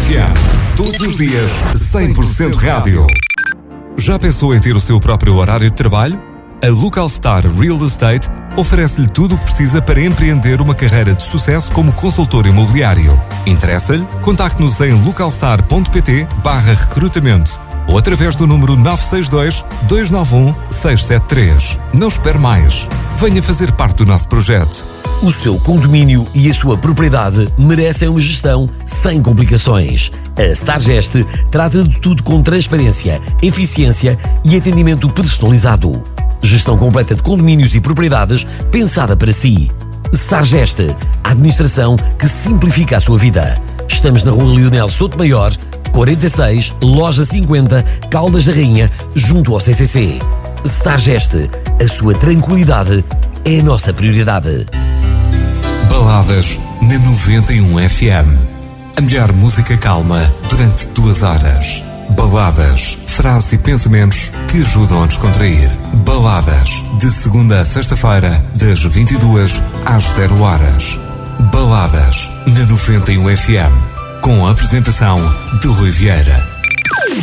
FM. Todos os dias, 100% rádio. Já pensou em ter o seu próprio horário de trabalho? A Local Star Real Estate oferece-lhe tudo o que precisa para empreender uma carreira de sucesso como consultor imobiliário. Interessa-lhe? Contacte-nos em localstar.pt/recrutamento ou através do número 962-291-673. Não espere mais. Venha fazer parte do nosso projeto. O seu condomínio e a sua propriedade merecem uma gestão sem complicações. A Stargest trata de tudo com transparência, eficiência e atendimento personalizado. Gestão completa de condomínios e propriedades pensada para si. Stargest, a administração que simplifica a sua vida. Estamos na Rua Leonel Sotomayor, 46, Loja 50, Caldas da Rainha, junto ao CCC. Stargest, a sua tranquilidade é a nossa prioridade. Baladas na 91 FM. A melhor música calma durante 2 horas. Baladas, frases e pensamentos que ajudam a descontrair. Baladas, de segunda a sexta-feira, das 22 às 0 horas. Baladas, na 91 FM, com a apresentação de Rui Vieira.